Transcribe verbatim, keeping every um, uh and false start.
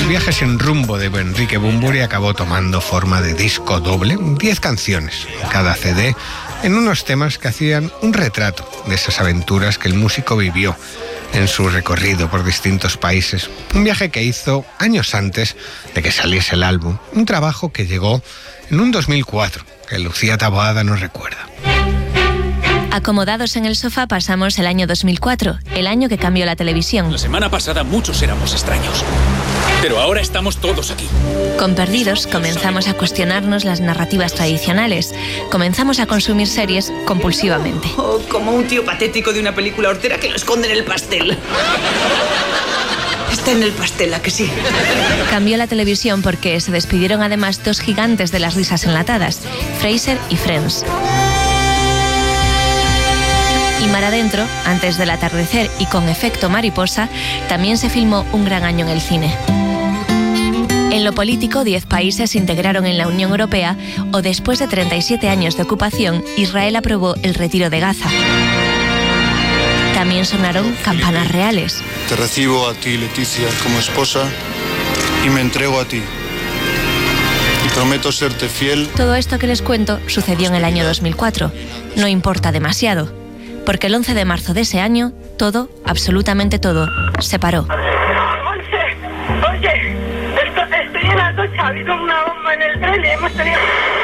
El viaje sin rumbo de Enrique Bunbury acabó tomando forma de disco doble, diez canciones, cada C D, en unos temas que hacían un retrato de esas aventuras que el músico vivió en su recorrido por distintos países. Un viaje que hizo años antes de que saliese el álbum, un trabajo que llegó en un dos mil cuatro, que Lucía Taboada nos recuerda. Acomodados en el sofá pasamos el año dos mil cuatro, el año que cambió la televisión. La semana pasada muchos éramos extraños, pero ahora estamos todos aquí. Con Perdidos comenzamos a cuestionarnos las narrativas tradicionales. Comenzamos a consumir series compulsivamente. Oh, como un tío patético de una película hortera que lo esconde en el pastel. Está en el pastel, ¿a que sí? Cambió la televisión porque se despidieron además dos gigantes de las risas enlatadas, Frasier y Friends. Y mar adentro, antes del atardecer y con efecto mariposa, también se filmó un gran año en el cine. En lo político, diez países se integraron en la Unión Europea o después de treinta y siete años de ocupación, Israel aprobó el retiro de Gaza. También sonaron campanas reales. Te recibo a ti, Leticia, como esposa y me entrego a ti. Y prometo serte fiel. Todo esto que les cuento sucedió en el año dos mil cuatro. No importa demasiado, porque el once de marzo de ese año, todo, absolutamente todo, se paró. Oye, oye, estoy, estoy en la ducha, ha habido una bomba en el tren y hemos tenido...